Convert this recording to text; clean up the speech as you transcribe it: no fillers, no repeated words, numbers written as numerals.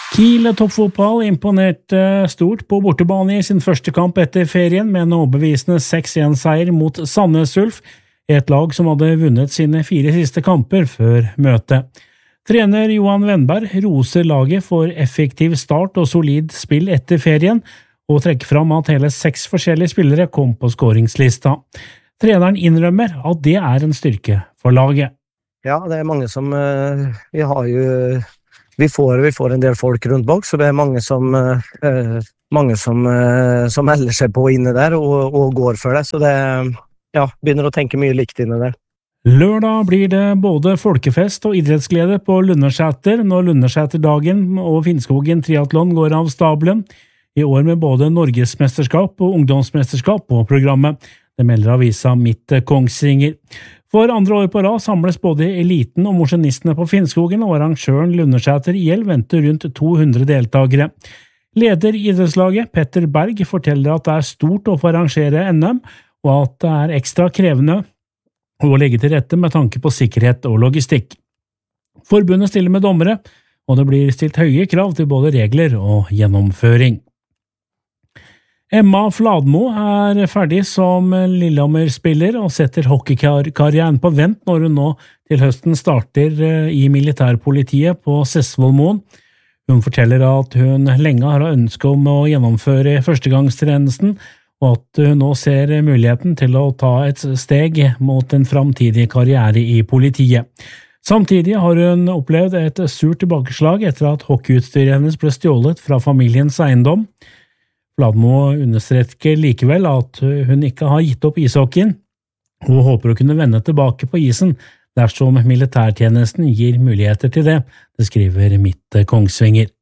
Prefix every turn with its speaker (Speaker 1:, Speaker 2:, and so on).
Speaker 1: Kiel toppfotball imponerte stort på bortebane i sin første kamp etter ferien med en overbevisende 6-1-seier mot Sandnes Ulf, et lag som hadde vunnet sine 4 siste kamper før møtet. Trener Johan Wennberg roser laget for effektiv start og solid spill etter ferien, og trekker fram at hele 6 forskjellige spillere kom på scoringslista. Treneren innrømmer at det er en styrke for laget.
Speaker 2: Ja, det er mange som vi får en del folk rundt bak, så det er mange som melder seg på inne der og går for det, så det begynner å tenke mye likt inne der.
Speaker 1: Lørdag blir det både folkefest og idrettsglede på Lundersæter når Lundersæterdagen og Finnskogen triathlon går av stabelen, i år med både Norgesmesterskap og ungdomsmesterskap på programmet. Det melder avisa Midt Kongsvinger. For andre år på rad samles både eliten og mosjonistene på Finnskogen, og arrangøren Lundersæter IL venter rundt 200 deltagere. Leder i idrettslaget, Petter Berg, forteller at det er stort å få arrangere NM, og at det er ekstra krevende å legge til rette med tanke på sikkerhet og logistikk. Forbundet stiller med dommere, og det blir stilt høye krav til både regler og gjennomføring. Emma Fladmo er ferdig som Lillehammer-spiller og setter hockeykarrieren på vent når hun nå til høsten starter i militærpolitiet på Sessvollmoen. Hun forteller at hun lenge har ønsket om å gjennomføre førstegangstjenesten, og at hun nå ser muligheten til å ta et steg mot en framtidig karriere i politiet. Samtidig har hun opplevd et surt tilbakeslag etter at hockeyutstyret hennes ble stjålet fra familiens eiendom. Fladmo understreker likevel at hun ikke har gitt opp ishockeyen, og håper å kunne vende tilbake på isen dersom militærtjenesten gir muligheter til det, det skriver Midt Kongsvinger.